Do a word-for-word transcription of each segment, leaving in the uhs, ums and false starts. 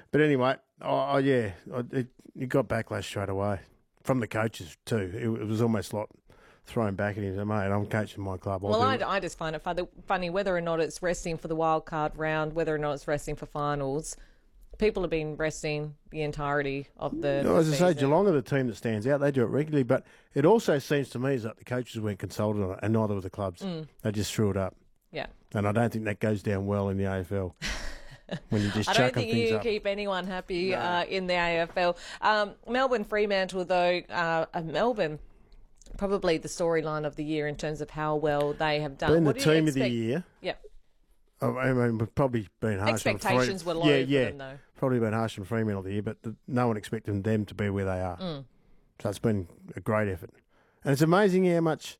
But anyway, oh, oh yeah, it, it got backlash straight away from the coaches too. It, it was almost like thrown back at him, mate, I'm coaching my club. I'll well, I, it. I just find it funny, funny whether or not it's resting for the wild card round, whether or not it's resting for finals. People have been resting the entirety of the, no, the As I season. say, Geelong are the team that stands out. They do it regularly, but it also seems to me as that the coaches weren't consulted on it, and neither were the clubs. Mm. They just threw it up. Yeah. And I don't think that goes down well in the A F L. When you just I don't chucking think things you up. keep anyone happy No. uh, in the A F L. Um, Melbourne Fremantle, though, uh, uh, Melbourne, probably the storyline of the year in terms of how well they have done. Been the What do you team of the expect- year. Yeah. I mean, we've probably been harsh on Expectations Fre- were low yeah, for yeah, them, though. Probably been harsh on Fremantle of the year, but the, no one expected them to be where they are. Mm. So it's been a great effort. And it's amazing how much,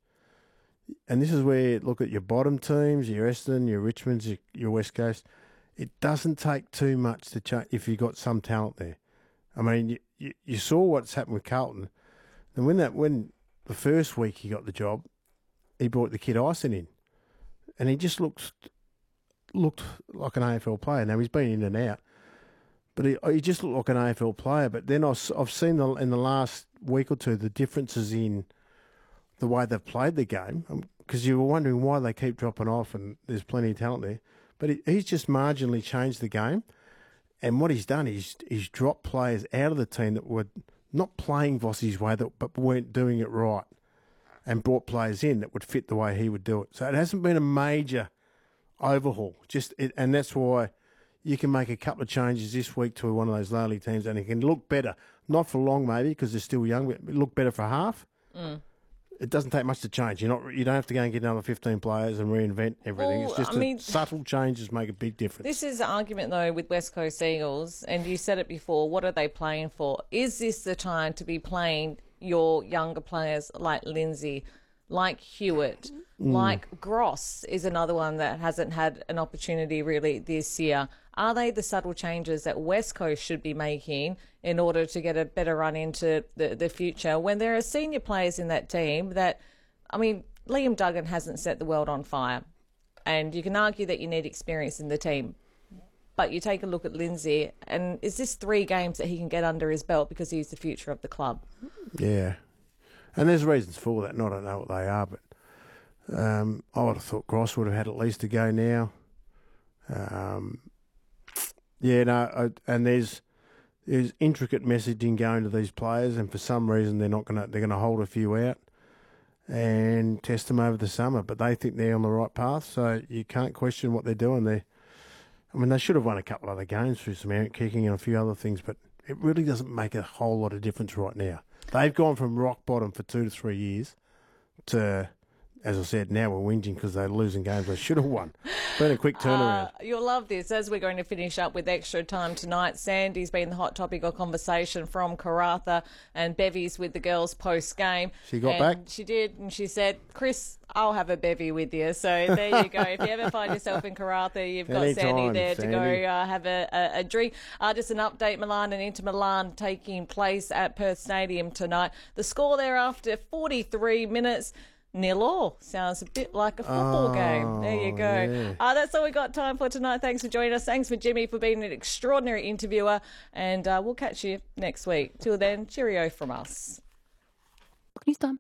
and this is where, look at your bottom teams, your Essendon, your Richmonds, your, your West Coast, it doesn't take too much to change if you've got some talent there. I mean, you, you, you saw what's happened with Carlton. And when that when the first week he got the job, he brought the kid Ison in. And he just looked looked like an A F L player. Now, he's been in and out. But he, he just looked like an A F L player. But then I've, I've seen the, in the last week or two the differences in the way they've played the game. Because you were wondering why they keep dropping off, and there's plenty of talent there. But he, he's just marginally changed the game. And what he's done is he's dropped players out of the team that were not playing Vossi's way, that, but weren't doing it right, and brought players in that would fit the way he would do it. So it hasn't been a major overhaul. Just it, and that's why you can make a couple of changes this week to one of those lowly teams, and it can look better. Not for long, maybe, because they're still young, but it look better for half. Mm. It doesn't take much to change. You're not. You don't have to go and get another fifteen players and reinvent everything. Well, it's just I mean, subtle changes make a big difference. This is the argument, though, with West Coast Eagles, and you said it before, what are they playing for? Is this the time to be playing your younger players like Lindsay, like Hewitt, Mm. like Gross is another one that hasn't had an opportunity really this year? Are they the subtle changes that West Coast should be making in order to get a better run into the, the future when there are senior players in that team that, I mean, Liam Duggan hasn't set the world on fire, and you can argue that you need experience in the team. But you take a look at Lindsay, and is this three games that he can get under his belt because he's the future of the club? Yeah. And there's reasons for that, and I don't know what they are, but um, I would have thought Gross would have had at least a go now. Um, yeah, no, I, and there's there's intricate messaging going to these players, and for some reason they're not gonna they're gonna hold a few out and test them over the summer, but they think they're on the right path, so you can't question what they're doing there. I mean, they should have won a couple of other games through some errant kicking and a few other things, but it really doesn't make a whole lot of difference right now. They've gone from rock bottom for two to three years to, as I said, now we're whinging because they're losing games they should have won. Been a quick turnaround. Uh, you'll love this. As we're going to finish up with extra time tonight, Sandy's been the hot topic of conversation from Karratha, and Bevy's with the girls post-game. She got and back? She did, and she said, Chris, I'll have a bevy with you. So there you go. If you ever find yourself in Karratha, you've got Anytime, Sandy there Sandy. to go uh, have a, a, a drink. Uh, just an update, Milan and Inter Milan taking place at Perth Stadium tonight. The score there after forty-three minutes, nil all. Sounds a bit like a football Oh, game. There you go. yeah. Uh, that's all we got time for tonight. Thanks for joining us. Thanks for Jimmy for being an extraordinary interviewer. And uh, we'll catch you next week. Till then, cheerio from us. News time.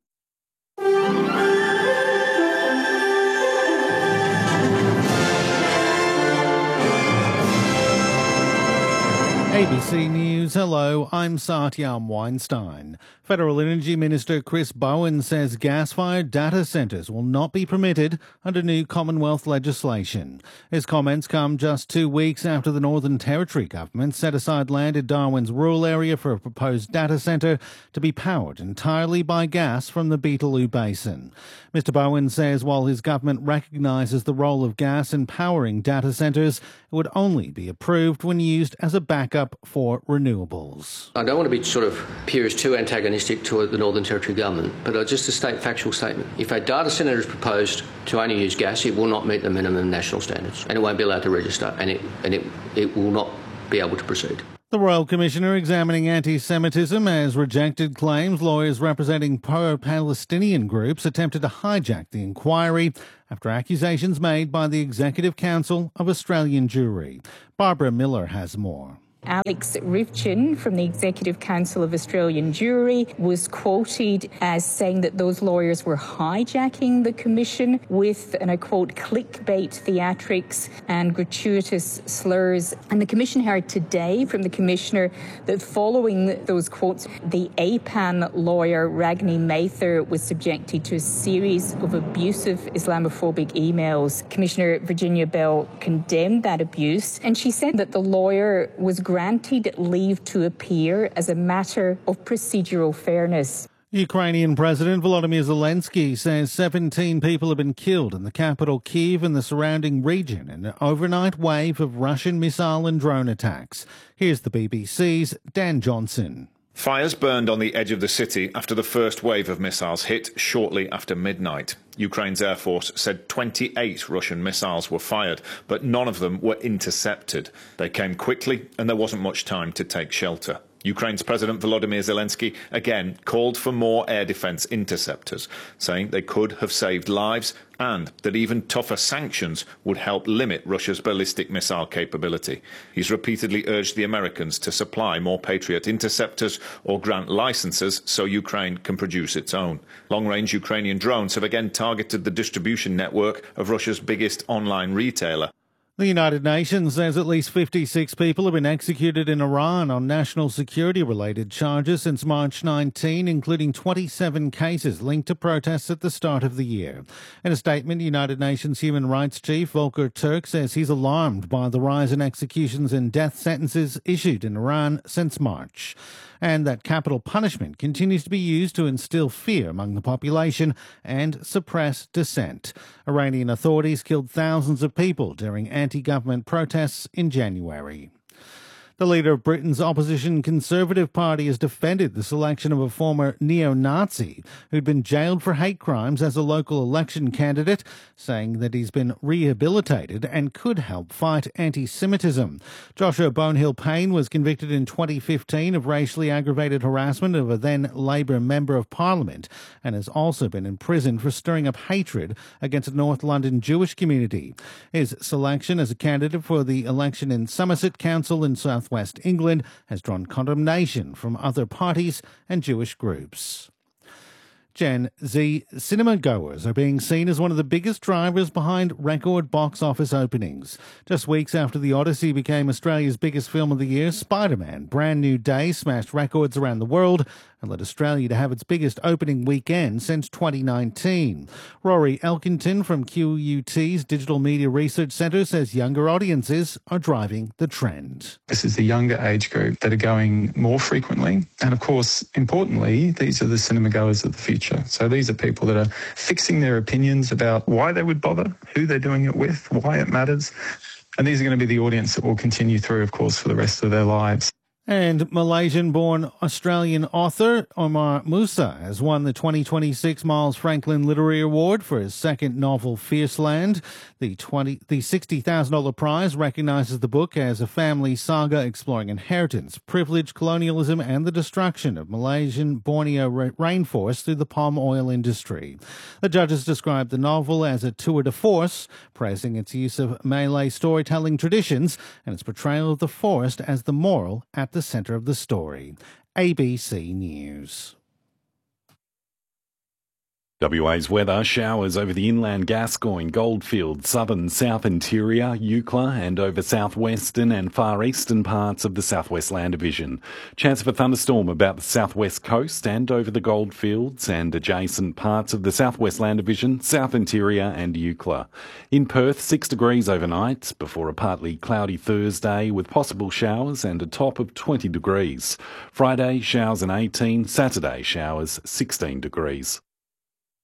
A B C News, hello, I'm Satyam Weinstein. Federal Energy Minister Chris Bowen says gas-fired data centres will not be permitted under new Commonwealth legislation. His comments come just two weeks after the Northern Territory government set aside land in Darwin's rural area for a proposed data centre to be powered entirely by gas from the Beetaloo Basin. Mister Bowen says while his government recognises the role of gas in powering data centres, it would only be approved when used as a backup for renewables. I don't want to be sort of appear as too antagonistic to the Northern Territory government, but uh, just to state a factual statement. If a data centre is proposed to only use gas, it will not meet the minimum national standards, and it won't be allowed to register, and it and it, it will not be able to proceed. The Royal Commissioner examining anti-Semitism has rejected claims lawyers representing pro-Palestinian groups attempted to hijack the inquiry after accusations made by the Executive Council of Australian Jewry. Barbara Miller has more. Alex Rivchin from the Executive Council of Australian Jewry was quoted as saying that those lawyers were hijacking the commission with, and I quote, clickbait theatrics and gratuitous slurs. And the commission heard today from the commissioner that following those quotes, the A P A N lawyer Ragni Mather was subjected to a series of abusive Islamophobic emails. Commissioner Virginia Bell condemned that abuse, and she said that the lawyer was granted leave to appear as a matter of procedural fairness. Ukrainian President Volodymyr Zelensky says seventeen people have been killed in the capital Kyiv and the surrounding region in an overnight wave of Russian missile and drone attacks. Here's the B B C's Dan Johnson. Fires burned on the edge of the city after the first wave of missiles hit shortly after midnight. Ukraine's Air Force said twenty-eight Russian missiles were fired, but none of them were intercepted. They came quickly and there wasn't much time to take shelter. Ukraine's President Volodymyr Zelensky again called for more air defence interceptors, saying they could have saved lives and that even tougher sanctions would help limit Russia's ballistic missile capability. He's repeatedly urged the Americans to supply more Patriot interceptors or grant licenses so Ukraine can produce its own. Long-range Ukrainian drones have again targeted the distribution network of Russia's biggest online retailer. The United Nations says at least fifty-six people have been executed in Iran on national security-related charges since March nineteenth, including twenty-seven cases linked to protests at the start of the year. In a statement, United Nations Human Rights Chief Volker Turk says he's alarmed by the rise in executions and death sentences issued in Iran since March, and that capital punishment continues to be used to instill fear among the population and suppress dissent. Iranian authorities killed thousands of people during anti-government protests in January. The leader of Britain's opposition Conservative Party has defended the selection of a former neo-Nazi who'd been jailed for hate crimes as a local election candidate, saying that he's been rehabilitated and could help fight anti-Semitism. Joshua Bonehill-Payne was convicted in twenty fifteen of racially aggravated harassment of a then Labour Member of Parliament and has also been imprisoned for stirring up hatred against a North London Jewish community. His selection as a candidate for the election in Somerset Council in South West England has drawn condemnation from other parties and Jewish groups. Gen Z cinema goers are being seen as one of the biggest drivers behind record box office openings. Just weeks after The Odyssey became Australia's biggest film of the year, Spider-Man Brand New Day smashed records around the world and led Australia to have its biggest opening weekend since twenty nineteen. Rory Elkington from Q U T's Digital Media Research Centre says younger audiences are driving the trend. This is the younger age group that are going more frequently. And of course, importantly, these are the cinema goers of the future. So these are people that are fixing their opinions about why they would bother, who they're doing it with, why it matters. And these are going to be the audience that will continue through, of course, for the rest of their lives. And Malaysian-born Australian author Omar Musa has won the twenty twenty-six Miles Franklin Literary Award for his second novel, Fierceland. The twenty, the sixty thousand dollars prize recognises the book as a family saga exploring inheritance, privilege, colonialism and the destruction of Malaysian Borneo rainforest through the palm oil industry. The judges described the novel as a tour de force, praising its use of Malay storytelling traditions and its portrayal of the forest as the moral at the centre of the story. A B C News. W A's weather: showers over the inland Gascoyne, Goldfields, southern South Interior, Eucla and over southwestern and far eastern parts of the Southwest Land Division. Chance of a thunderstorm about the southwest coast and over the Goldfields and adjacent parts of the Southwest Land Division, South Interior and Eucla. In Perth, six degrees overnight before a partly cloudy Thursday with possible showers and a top of twenty degrees. Friday, showers and eighteen. Saturday, showers, sixteen degrees.